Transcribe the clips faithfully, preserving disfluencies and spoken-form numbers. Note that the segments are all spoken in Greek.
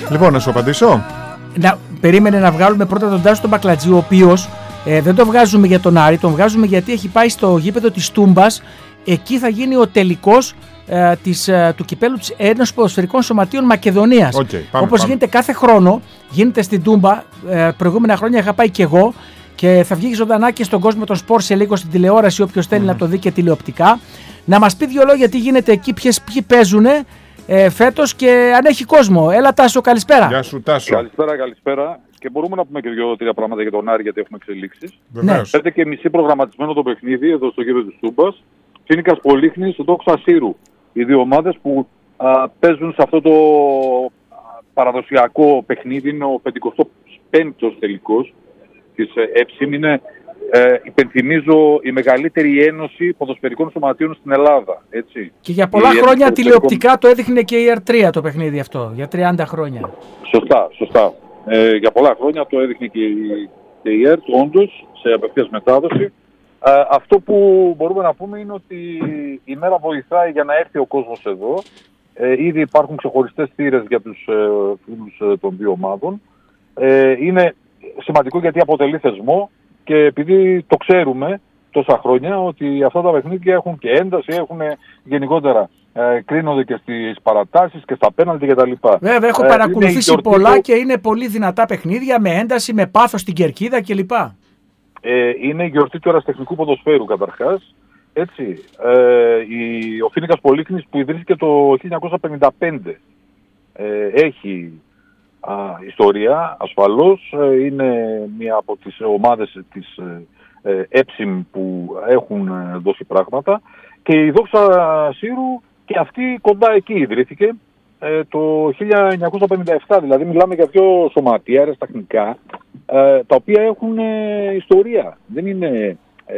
Λοιπόν, να σου απαντήσω. Να, περίμενε να βγάλουμε πρώτα τον Τάσο τον Μπακλατζή, ο οποίος ε, δεν το βγάζουμε για τον Άρη, τον βγάζουμε γιατί έχει πάει στο γήπεδο της Τούμπας. Εκεί θα γίνει ο τελικός ε, της, ε, του κυπέλου της Ένωσης Ποδοσφαιρικών Σωματείων Μακεδονίας. Okay, Όπως γίνεται κάθε χρόνο, γίνεται στην Τούμπα. Ε, προηγούμενα χρόνια είχα πάει και εγώ και θα βγει ζωντανά και στον κόσμο των σπορ σε λίγο στην τηλεόραση. Όποιος θέλει mm. να το δει και τηλεοπτικά. Να μας πει δύο λόγια τι γίνεται εκεί, ποιες, ποιοι παίζουν ε, φέτος και αν έχει κόσμο. Έλα Τάσο, καλησπέρα. Γεια σου Τάσο. Καλησπέρα, καλησπέρα. Και μπορούμε να πούμε και δύο-τρία πράγματα για τον Άρη γιατί έχουμε εξελίξεις. Ναι. πέντε και μισή προγραμματισμένο το παιχνίδι εδώ στο γήπεδο της Τούμπας. Φοίνικας Πολύχνης, Δόξα Σύρου. Οι δύο ομάδες που α, παίζουν σε αυτό το α, παραδοσιακό παιχνίδι. Είναι ο πενηκοστός πέμπτος τελικός της ΕΨΙΜ. Είναι, ε, υπενθυμίζω, η μεγαλύτερη ένωση ποδοσφαιρικών σωματείων στην Ελλάδα. Έτσι. Και για πολλά η χρόνια ένωση τηλεοπτικά το έδειχνε και η αρ τρία το παιχνίδι αυτό. Για τριάντα χρόνια. Σωστά, σωστά. Ε, για πολλά χρόνια το έδειχνε και η, και η ΕΡΤ, όντως, σε απευθείας μετάδοση. Ε, αυτό που μπορούμε να πούμε είναι ότι η μέρα βοηθάει για να έρθει ο κόσμος εδώ. Ε, ήδη υπάρχουν ξεχωριστές θύρες για τους ε, φίλους ε, των δύο ομάδων. Ε, είναι σημαντικό γιατί αποτελεί θεσμό και επειδή το ξέρουμε τόσα χρόνια ότι αυτά τα παιχνίδια έχουν και ένταση, έχουν γενικότερα ε, κρίνονται και στις παρατάσεις και στα πέναλτι κτλ. Βέβαια, έχω ε, παρακολουθήσει πολλά του... και είναι πολύ δυνατά παιχνίδια με ένταση, με πάθος στην κερκίδα κλπ. Ε, είναι η γιορτή του ερασιτεχνικού ποδοσφαίρου καταρχάς. Έτσι, ε, η, ο Φοίνικας Πολύχνης που ιδρύθηκε το χίλια εννιακόσια πενήντα πέντε ε, έχει α, ιστορία ασφαλώς. Ε, είναι μία από τις ομάδες της ε, ΕΨΙΜ που έχουν ε, δώσει πράγματα και η Δόξα Σύρου και αυτή κοντά εκεί ιδρύθηκε ε, το χίλια εννιακόσια πενήντα επτά, δηλαδή μιλάμε για δύο σωματεία αεραστεχνικά ε, τα οποία έχουν ε, ιστορία. Δεν είναι ε,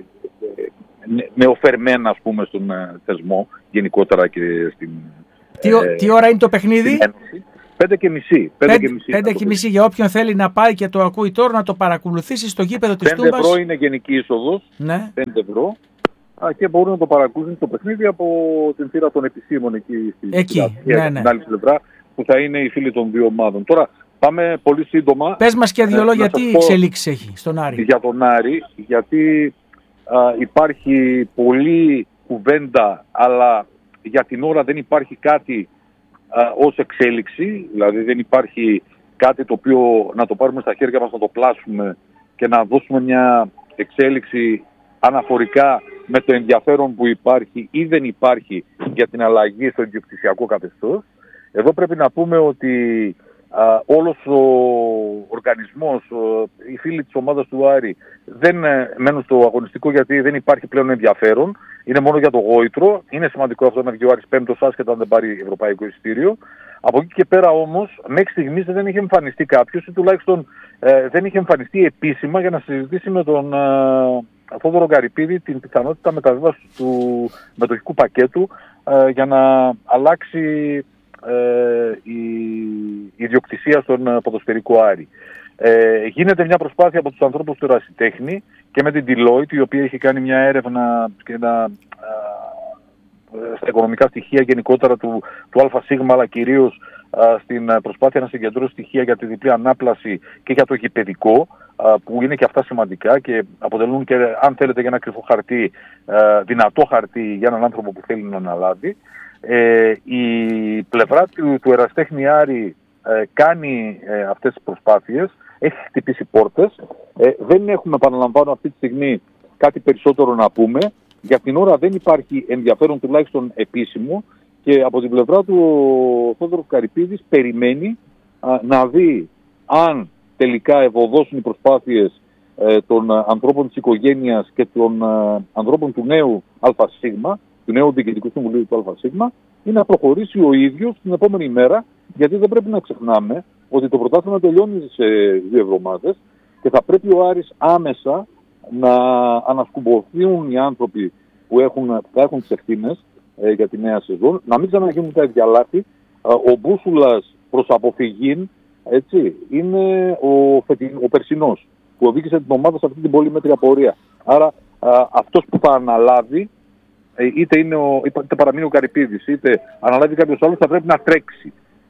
ε, νεοφερμένα ας πούμε στον ε, θεσμό γενικότερα και στην τι, ε, τι ώρα είναι το παιχνίδι? Πέντε και μισή. Πέντε, πέντε, μισή, πέντε και μισή για όποιον θέλει να πάει και το ακούει τώρα να το παρακολουθήσει στο γήπεδο της Τούμπας. πέντε ευρώ είναι γενική είσοδος. Ναι. πέντε ευρώ. Α, και μπορούν να το παρακολουθήσουν το παιχνίδι από την θύρα των επισήμων εκεί στην εκεί, ναι, ναι. άλλη πλευρά που θα είναι οι φίλοι των δύο ομάδων. Τώρα πάμε πολύ σύντομα. Πες μας και δύο λόγια τι εξελίξεις έχει στον Άρη. Για τον Άρη, γιατί α, υπάρχει πολλή κουβέντα αλλά για την ώρα δεν υπάρχει κάτι α, ως εξέλιξη, δηλαδή δεν υπάρχει κάτι το οποίο να το πάρουμε στα χέρια μας, να το πλάσουμε και να δώσουμε μια εξέλιξη αναφορικά με το ενδιαφέρον που υπάρχει ή δεν υπάρχει για την αλλαγή στο ιδιοκτησιακό καθεστώς. Εδώ πρέπει να πούμε ότι α, όλος ο οργανισμός, ο, οι φίλοι της ομάδας του Άρη δεν ε, μένουν στο αγωνιστικό γιατί δεν υπάρχει πλέον ενδιαφέρον. Είναι μόνο για το γόητρο. Είναι σημαντικό αυτό να βγει ο Άρης πέμπτος άσχετα αν δεν πάρει ευρωπαϊκό εισιτήριο. Από εκεί και πέρα όμως, μέχρι στιγμής δεν είχε εμφανιστεί κάποιος ή τουλάχιστον ε, δεν είχε εμφανιστεί επίσημα για να συζητήσει με τον ε, Θόδωρο Καρυπίδη την πιθανότητα μεταβίβασης του μετοχικού πακέτου ε, για να αλλάξει ε, η, η ιδιοκτησία στον ποδοσφαιρικό Άρη. Ε, γίνεται μια προσπάθεια από τους ανθρώπους του ερασιτέχνη και με την Deloitte, η οποία έχει κάνει μια έρευνα και ένα, ε, στα οικονομικά στοιχεία γενικότερα του, του ΑΣ, αλλά κυρίως ε, στην προσπάθεια να συγκεντρώσει στοιχεία για τη διπλή ανάπλαση και για το γηπεδικό, ε, που είναι και αυτά σημαντικά και αποτελούν και, αν θέλετε, για ένα κρυφό χαρτί, ε, δυνατό χαρτί για έναν άνθρωπο που θέλει να αναλάβει. Ε, η πλευρά του, του ερασιτέχνη Άρη ε, κάνει ε, αυτές τις προσπάθειες, έχει χτυπήσει πόρτες. Ε, δεν έχουμε, επαναλαμβάνω, αυτή τη στιγμή κάτι περισσότερο να πούμε. Για την ώρα δεν υπάρχει ενδιαφέρον τουλάχιστον επίσημο και από την πλευρά του ο Θόδωρος Καρυπίδης περιμένει α, να δει αν τελικά ευωδώσουν οι προσπάθειες ε, των α, ανθρώπων της οικογένειας και των α, ανθρώπων του νέου ΑΣ, του νέου Διοικητικού Συμβουλίου του ΑΣ, ή να προχωρήσει ο ίδιος την επόμενη μέρα, γιατί δεν πρέπει να ξεχνάμε ότι το πρωτάθλημα τελειώνει σε δύο εβδομάδες και θα πρέπει ο Άρης άμεσα να ανασκουμποθούν οι άνθρωποι που έχουν, θα έχουν τις ευθύνες ε, για τη νέα σεζόν, να μην ξαναγίνουν τα ίδια λάθη. Ε, ο μπούσουλας προς αποφυγή, έτσι, είναι ο, ο περσινός που οδήγησε την ομάδα σε αυτή την πολύ μέτρια πορεία. Άρα ε, αυτός που θα αναλάβει, ε, είτε, είναι ο, είτε παραμείνει ο Καρυπίδης, είτε αναλάβει κάποιος άλλος, θα πρέπει να τρέξει.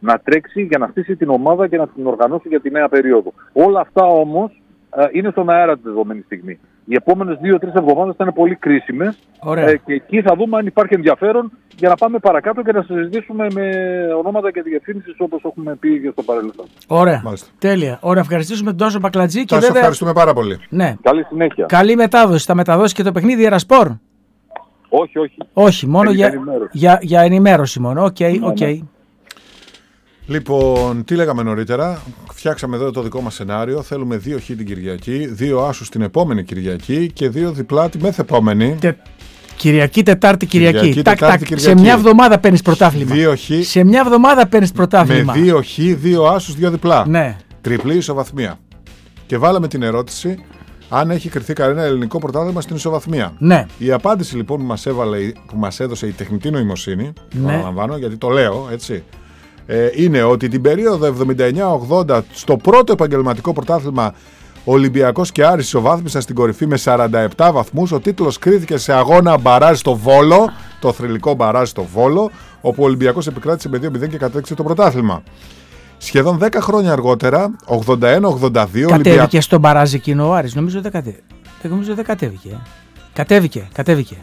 να τρέξει για να στήσει την ομάδα και να την οργανώσει για τη νέα περίοδο. Όλα αυτά όμως ε, είναι στον αέρα τη δεδομένη στιγμή. Οι επόμενες δύο τρεις εβδομάδες θα είναι πολύ κρίσιμες ε, και εκεί θα δούμε αν υπάρχει ενδιαφέρον για να πάμε παρακάτω και να συζητήσουμε με ονόματα και διευθύνσεις όπως έχουμε πει και στο παρελθόν. Ωραία. Μάλιστα. Τέλεια. Ωραία. Ευχαριστήσουμε τον Τάσο Μπακλατζή. Σας βέβαια... ευχαριστούμε πάρα πολύ. Ναι. Καλή συνέχεια. Καλή μετάδοση. Θα μεταδώσει και το παιχνίδι Ερασπορ. Όχι, όχι. Όχι, μόνο για ενημέρωση. Για, για ενημέρωση μόνο. Οκ, okay, οκ. Okay. Ναι, ναι. Λοιπόν, τι λέγαμε νωρίτερα, φτιάξαμε εδώ το δικό μας σενάριο, θέλουμε δύο χ την Κυριακή, δύο άσους την επόμενη Κυριακή και δύο διπλά τη μεθεπόμενη. Τε... Κυριακή, Τετάρτη, Κυριακή. Κυριακή, τάκ, τετάρτη, τάκ. Κυριακή. Σε μια εβδομάδα παίρνεις πρωτάθλημα. Δύο χ. Σε μια εβδομάδα παίρνεις πρωτάθλημα. Με δύο χ, δύο άσους, δύο διπλά. Ναι. Τριπλή ισοβαθμία. Και βάλαμε την ερώτηση αν έχει κρυθεί κανένα ελληνικό πρωτάθλημα στην ισοβαθμία. Ναι. Η απάντηση λοιπόν που μας, έβαλε, που μας έδωσε η τεχνητή νοημοσύνη, ναι. Παραλαμβάνω γιατί το λέω έτσι. Είναι ότι την περίοδο εβδομήντα εννιά ογδόντα στο πρώτο επαγγελματικό πρωτάθλημα Ολυμπιακός και Άρης ισοβάθμισαν στην κορυφή με σαράντα επτά βαθμούς. Ο τίτλος κρίθηκε σε αγώνα μπαράζ στο Βόλο, το θρυλικό μπαράζ στο Βόλο, όπου ο Ολυμπιακός επικράτησε με δύο μηδέν και κατέκτησε το πρωτάθλημα. Σχεδόν δέκα χρόνια αργότερα, ογδόντα ένα ογδόντα δύο. Κατέβηκε Ολυμπια... στον μπαράζ εκείνο ο Άρης, νομίζω δεν κατέβηκε. Νομίζω δεν κατέβηκε. Κατέβηκε, κατέβηκε.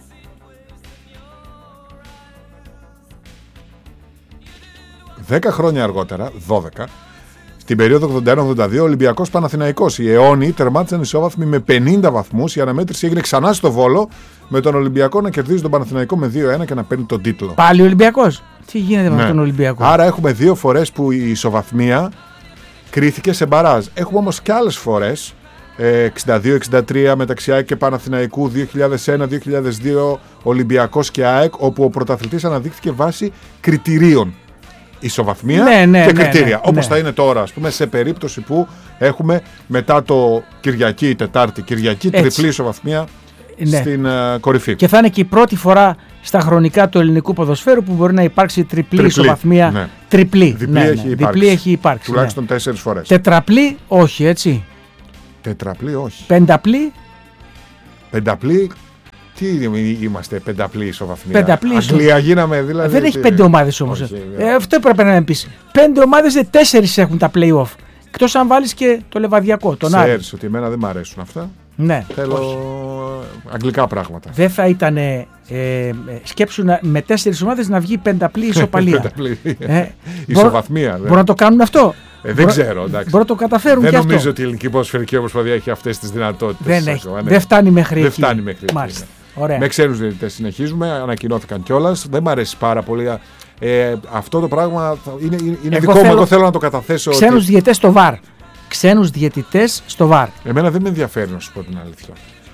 δέκα χρόνια αργότερα, δώδεκα, στην περίοδο ογδόντα ένα ογδόντα δύο, Ολυμπιακός Παναθηναϊκός. Οι αιώνιοι τερμάτισαν ισόβαθμοι με πενήντα βαθμούς. Η αναμέτρηση έγινε ξανά στο Βόλο, με τον Ολυμπιακό να κερδίζει τον Παναθηναϊκό με δύο ένα και να παίρνει τον τίτλο. Πάλι Ολυμπιακός. Τι γίνεται ναι. με τον Ολυμπιακό. Άρα έχουμε δύο φορές που η ισοβαθμία κρίθηκε σε μπαράζ. Έχουμε όμως και άλλες φορές, εξήντα δύο εξήντα τρία μεταξύ ΑΕΚ και Παναθηναϊκού, δύο χιλιάδες ένα δύο χιλιάδες δύο Ολυμπιακός και ΑΕΚ, όπου ο πρωταθλητής αναδείχθηκε βάσει κριτηρίων. Ισοβαθμία ναι, ναι, και ναι, κριτήρια. Ναι, ναι, όπως ναι. θα είναι τώρα, ας πούμε, σε περίπτωση που έχουμε μετά το Κυριακή, Τετάρτη, Κυριακή, έτσι. Τριπλή ισοβαθμία ναι. στην uh, κορυφή. Και θα είναι και η πρώτη φορά στα χρονικά του ελληνικού ποδοσφαίρου που μπορεί να υπάρξει τριπλή, τριπλή ισοβαθμία. Ναι. Τριπλή. Διπλή, ναι, έχει, ναι. υπάρξει. Διπλή έχει υπάρξει. Τουλάχιστον ναι. τέσσερις φορές. Τετραπλή, όχι, έτσι. Τετραπλή, όχι. Πενταπλή. Πενταπλή. Τι είμαστε, πενταπλή ισοβαθμία. Πενταπλή Αγγλία γίναμε δηλαδή. Δεν έχει πέντε ομάδες όμως. Ε, αυτό έπρεπε να με πεις. Πέντε ομάδες, δεν τέσσερις έχουν τα play-off. Εκτός αν βάλεις και το Λεβαδιακό, τον Άρη. Ξέρεις ότι εμένα δεν μου αρέσουν αυτά. Ναι. Θέλω όχι. Αγγλικά πράγματα. Δεν θα ήταν. Ε, ε, σκέψου να, με τέσσερις ομάδες να βγει πενταπλή ισοπαλία. Πενταπλή. Ε, ισοβαθμία. Μπορούν να το κάνουν αυτό. Ε, δεν Μπορώ, ξέρω. Εντάξει. Μπορούν να το καταφέρουν δεν και αυτό. Δεν νομίζω ότι η ελληνική ποδοσφαιρική ομοσπονδία έχει αυτές τις δυνατότητες. Δεν, έχει, δεν φτάνει μέχρι δεν εκεί. Φτάνει μέχρι Μάλιστα. εκεί. Ωραία. Με ξένους διαιτητές συνεχίζουμε, ανακοινώθηκαν κιόλας. Δεν μου αρέσει πάρα πολύ. Ε, αυτό το πράγμα είναι, είναι δικό θέλω, μου. Εγώ θέλω να το καταθέσω. Ξένους ότι... διαιτητές στο βαρ. Ξένους διαιτητές στο βαρ. Εμένα δεν με ενδιαφέρει να σου πω την αλήθεια.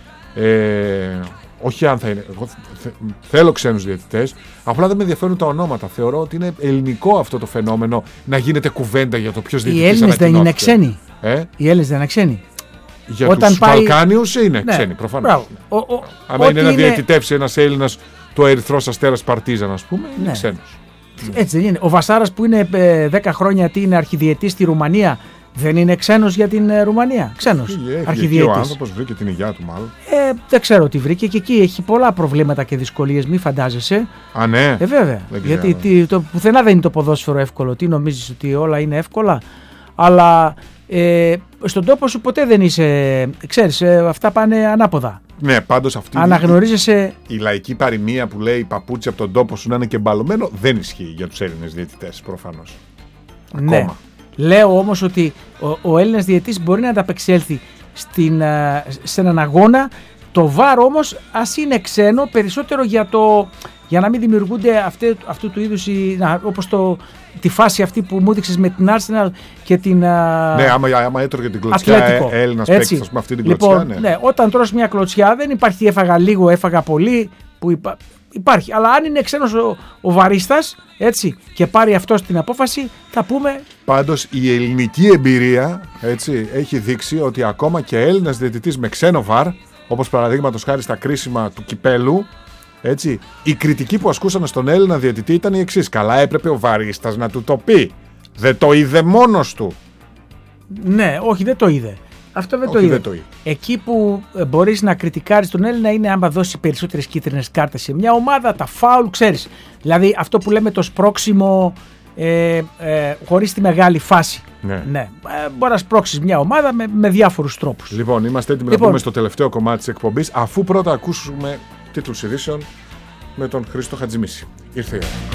Ε, όχι αν θα είναι. Εγώ θε, θέλω ξένους διαιτητές. Απλά δεν με ενδιαφέρουν τα ονόματα. Θεωρώ ότι είναι ελληνικό αυτό το φαινόμενο να γίνεται κουβέντα για το ποιος διαιτητής. Οι Έλληνες δεν είναι ξένοι. Ε? Οι Έλληνες δεν είναι ξένοι. Για όταν τους πάει... Βαλκάνιους είναι ναι. ξένοι προφανώς. Αν είναι να είναι... διαιτητεύσει ένας Έλληνας το Ερυθρός Αστέρας Παρτίζαν, ας πούμε, είναι ναι. ξένος. Έτσι δεν είναι. Ο Βασάρας που είναι δέκα χρόνια τι είναι αρχιδιετής στη Ρουμανία, δεν είναι ξένος για την Ρουμανία. Ξένος. Αρχιδιετής. Ο άνθρωπος βρήκε την υγειά του μάλλον. Ε, δεν ξέρω τι βρήκε και εκεί έχει πολλά προβλήματα και δυσκολίες, μη φαντάζεσαι. Α, ναι. Ε, βέβαια. Γιατί τι, το, πουθενά δεν είναι το ποδόσφαιρο εύκολο. Τι νομίζεις ότι όλα είναι εύκολα. Αλλά ε, στον τόπο σου ποτέ δεν είσαι. Ξέρεις, ε, αυτά πάνε ανάποδα. Ναι, πάντως αυτή αναγνωρίζεσαι... η, η λαϊκή παροιμία που λέει παπούτσι από τον τόπο σου να είναι και μπαλωμένο δεν ισχύει για τους Έλληνες διαιτητές προφανώς. Ναι. Ακόμα. Λέω όμως ότι ο, ο Έλληνας διαιτητής μπορεί να ανταπεξέλθει στην, σε έναν αγώνα. Το βαρ όμως ας είναι ξένο περισσότερο για, το, για να μην δημιουργούνται αυτέ, αυτού του είδους όπως το, τη φάση αυτή που μου έδειξες με την Arsenal και την ναι, άμα, άμα έτρωγε την κλωτσιά ε, Έλληνας παίκτης με αυτή την λοιπόν, κλωτσιά ναι. ναι, όταν τρως μια κλωτσιά δεν υπάρχει έφαγα λίγο, έφαγα πολύ που υπά, υπάρχει, αλλά αν είναι ξένος ο, ο βαρίστας έτσι, και πάρει αυτός την απόφαση θα πούμε. Πάντως η ελληνική εμπειρία έτσι, έχει δείξει ότι ακόμα και Έλληνας διαιτητής με ξένο βαρ, όπως παραδείγματος χάρη στα κρίσιμα του κυπέλου, έτσι, η κριτική που ασκούσαν στον Έλληνα διαιτητή ήταν η εξής. Καλά έπρεπε ο βαρίστας να του το πει. Δεν το είδε μόνος του. Ναι, όχι δεν το είδε. Αυτό δεν, όχι, το, είδε. δεν το είδε. Εκεί που μπορείς να κριτικάρεις τον Έλληνα είναι άμα δώσει περισσότερες κίτρινες κάρτες σε μια ομάδα, τα φάουλ, ξέρεις. Δηλαδή αυτό που λέμε το σπρώξιμο ε, ε, χωρίς τη μεγάλη φάση. Ναι. Ναι. Ε, μπορεί να σπρώξεις μια ομάδα με, με διάφορους τρόπους. Λοιπόν, είμαστε έτοιμοι Λοιπόν. να πούμε στο τελευταίο κομμάτι της εκπομπής, αφού πρώτα ακούσουμε τίτλους ειδήσεων με τον Χρήστο Χατζημίση. Ήρθε η ώρα.